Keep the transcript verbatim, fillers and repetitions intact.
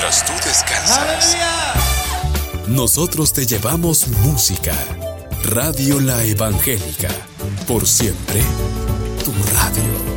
mientras tú descansas. ¡Aleluya! Nosotros te llevamos música. Radio La Evangélica. Por siempre, tu radio.